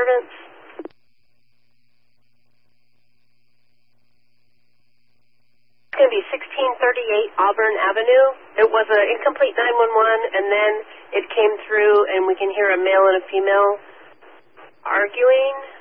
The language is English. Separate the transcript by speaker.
Speaker 1: disturbance? It's going to be 1638 Auburn Avenue. It was an incomplete 911, and then it came through, and we can hear a male and a female arguing.